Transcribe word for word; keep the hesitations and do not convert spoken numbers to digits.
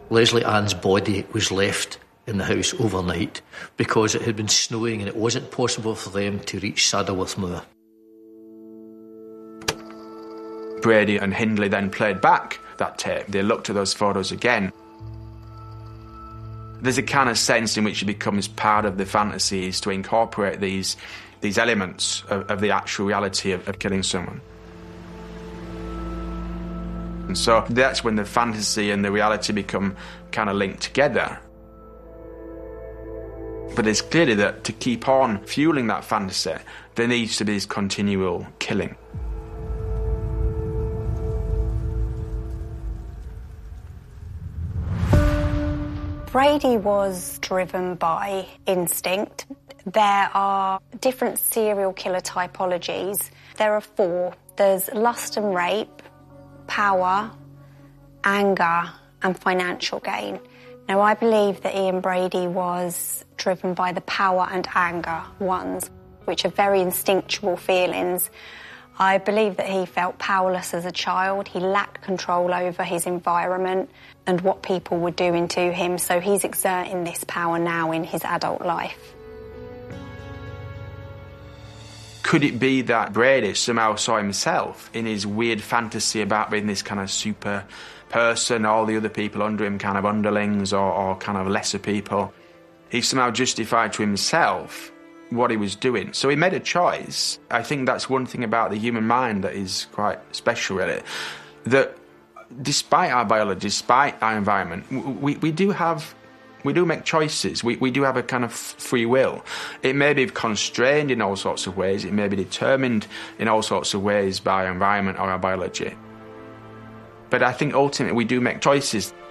Leslie Ann's body was left in the house overnight because it had been snowing and it wasn't possible for them to reach Saddleworth Moor. Brady and Hindley then played back that tape. They looked at those photos again. There's a kind of sense in which it becomes part of the fantasies to incorporate these, these elements of, of the actual reality of, of killing someone. And so that's when the fantasy and the reality become kind of linked together. But it's clearly that to keep on fueling that fantasy, there needs to be this continual killing. Brady was driven by instinct. There are different serial killer typologies. There are four. There's lust and rape, power, anger, and financial gain. Now, I believe that Ian Brady was driven by the power and anger ones, which are very instinctual feelings. I believe that he felt powerless as a child. He lacked control over his environment and what people were doing to him, so he's exerting this power now in his adult life. Could it be that Brady somehow saw himself in his weird fantasy about being this kind of super person, all the other people under him kind of underlings or, or kind of lesser people? He somehow justified to himself what he was doing. So he made a choice. I think that's one thing about the human mind that is quite special, really. That despite our biology, despite our environment, we, we do have, we do make choices. We, we do have a kind of free will. It may be constrained in all sorts of ways. It may be determined in all sorts of ways by our environment or our biology. But I think ultimately we do make choices.